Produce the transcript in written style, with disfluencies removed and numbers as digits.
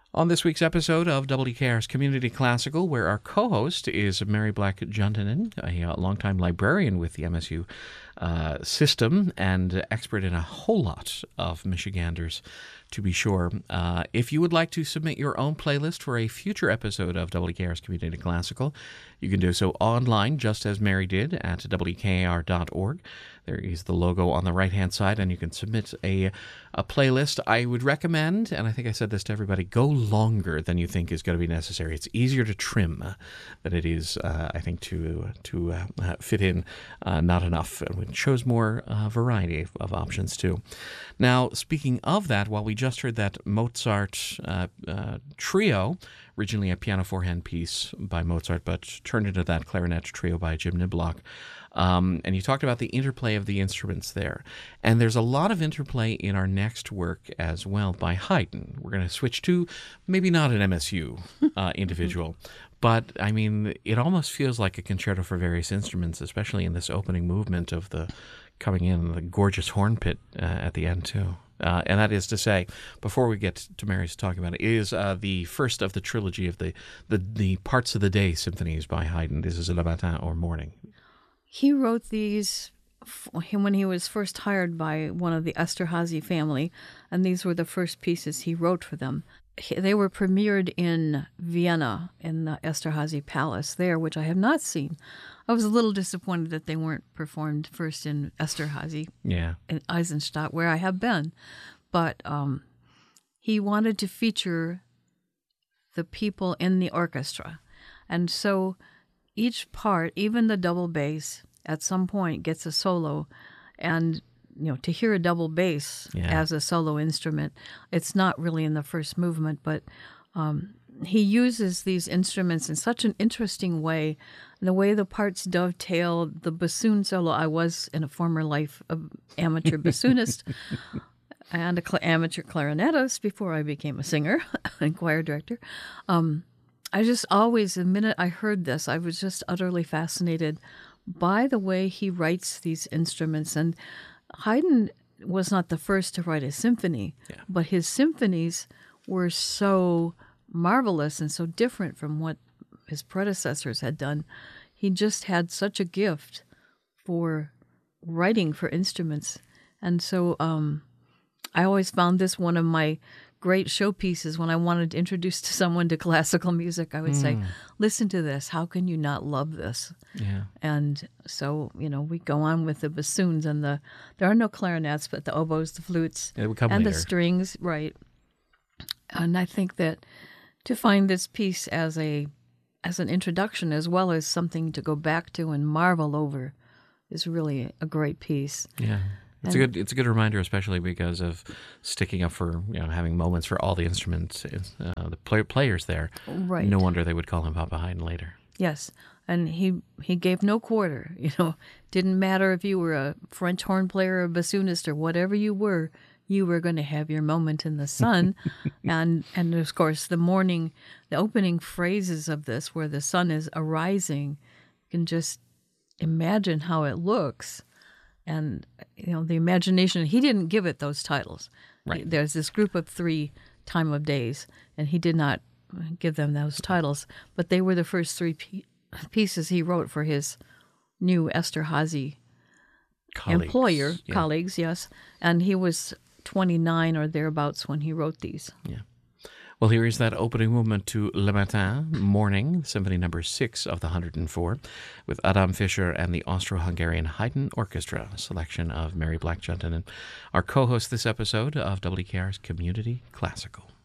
On this week's episode of WKR's Community Classical, where our co-host is Mary Black Juntunen, a longtime librarian with the MSU system and expert in a whole lot of Michiganders, to be sure. If you would like to submit your own playlist for a future episode of WKR's Community Classical, you can do so online, just as Mary did, at WKR.org. There is the logo on the right-hand side, and you can submit a playlist. I would recommend, and I think I said this to everybody, go longer than you think is going to be necessary. It's easier to trim than it is, I think, to fit in not enough. It shows more variety of options, too. Now, speaking of that, while we just heard that Mozart trio, originally a piano four-hand piece by Mozart, but turned into that clarinet trio by Jim Niblock. And you talked about the interplay of the instruments there. And there's a lot of interplay in our next work as well by Haydn. We're going to switch to maybe not an MSU individual, but I mean, it almost feels like a concerto for various instruments, especially in this opening movement of the coming in, the gorgeous horn pit at the end too. And that is to say, before we get to Mary's talking about it, is the first of the trilogy of the Parts of the Day symphonies by Haydn. This is Le Matin, or Morning. He wrote these when he was first hired by one of the Esterházy family, and these were the first pieces he wrote for them. They were premiered in Vienna in the Esterházy Palace there, which I have not seen. I was a little disappointed that they weren't performed first in Esterházy, in Eisenstadt, where I have been. But he wanted to feature the people in the orchestra. And so each part, even the double bass, at some point gets a solo. And, to hear a double bass as a solo instrument, it's not really in the first movement, but he uses these instruments in such an interesting way. The way the parts dovetail, the bassoon solo. I was, in a former life, an amateur bassoonist and an amateur clarinetist before I became a singer and choir director. I just always, the minute I heard this, I was just utterly fascinated by the way he writes these instruments. And Haydn was not the first to write a symphony, but his symphonies were so marvelous and so different from what his predecessors had done. He just had such a gift for writing for instruments. And so I always found this one of my great showpieces. When I wanted to introduce someone to classical music, I would say, listen to this. How can you not love this? Yeah. And so, we go on with the bassoons and there are no clarinets, but the oboes, the flutes, and later. The strings, right. And I think that to find this piece as an introduction as well as something to go back to and marvel over is really a great piece. Yeah. It's a good reminder, especially because of sticking up for having moments for all the instruments, the players there. Right. No wonder they would call him Papa Haydn later. Yes, and he gave no quarter. Didn't matter if you were a French horn player, or a bassoonist, or whatever you were going to have your moment in the sun. and of course the opening phrases of this, where the sun is arising, you can just imagine how it looks. And, the imagination, he didn't give it those titles. Right. There's this group of 3 time of days, and he did not give them those titles. But they were the first 3 pieces he wrote for his new Esterházy colleagues, yes. And he was 29 or thereabouts when he wrote these. Yeah. Well, here is that opening movement to Le Matin, Morning, Symphony Number 6 of the 104, with Adam Fischer and the Austro-Hungarian Haydn Orchestra, a selection of Mary Black Juntunen, our co-host this episode of WKR's Community Classical.